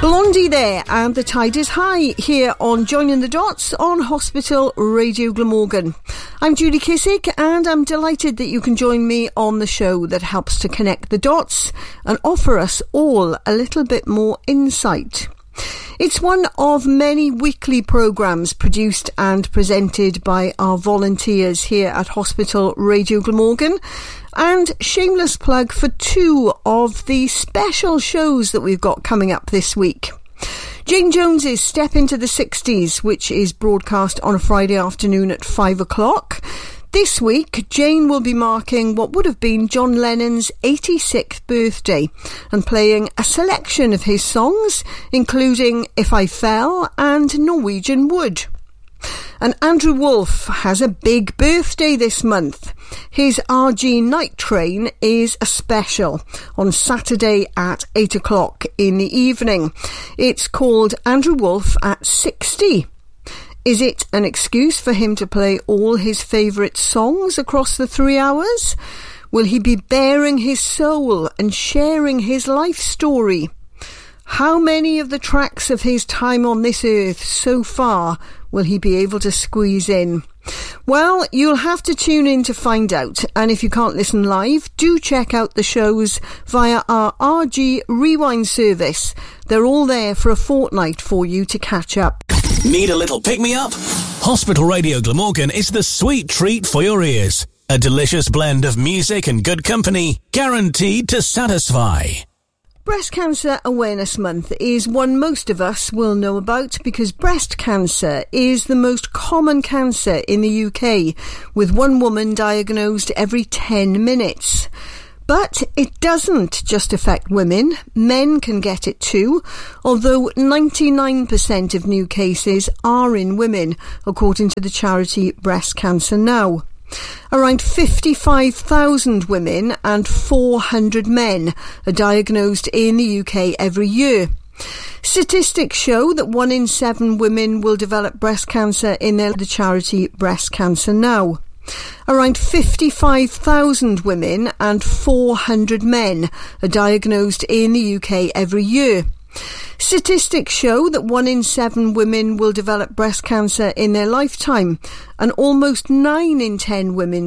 Blondie there, and the tide is high here on Joining the Dots on Hospital Radio Glamorgan. I'm Julie Kissick, and I'm delighted that you can join me on the show that helps to connect the dots and offer us all a little bit more insight. It's one of many weekly programmes produced and presented by our volunteers here at Hospital Radio Glamorgan, and shameless plug for two of the special shows that we've got coming up this week. Jane Jones's Step into the 60s, which is broadcast on a Friday afternoon at 5 o'clock. This week, Jane will be marking what would have been John Lennon's 86th birthday and playing a selection of his songs, including If I Fell and Norwegian Wood. And Andrew Wolfe has a big birthday this month. His RG Night Train is a special on Saturday at 8 o'clock in the evening. It's called Andrew Wolfe at 60. Is it an excuse for him to play all his favourite songs across the 3 hours? Will he be baring his soul and sharing his life story? How many of the tracks of his time on this earth so far will he be able to squeeze in? Well, you'll have to tune in to find out, and if you can't listen live, do check out the shows via our RG Rewind service. They're all there for a fortnight for you to catch up. Need a little pick-me-up? Hospital Radio Glamorgan is the sweet treat for your ears. A delicious blend of music and good company, guaranteed to satisfy. Breast Cancer Awareness Month is one most of us will know about because breast cancer is the most common cancer in the UK, with one woman diagnosed every 10 minutes. But it doesn't just affect women, men can get it too, although 99% of new cases are in women, according to the charity Breast Cancer Now. Around 55,000 women and 400 men are diagnosed in the UK every year. Statistics show that 1 in 7 women will develop breast cancer in the charity Breast Cancer Now. Around 55,000 women and 400 men are diagnosed in the UK every year. Statistics show that 1 in 7 women will develop breast cancer in their lifetime, and almost 9 in 10 women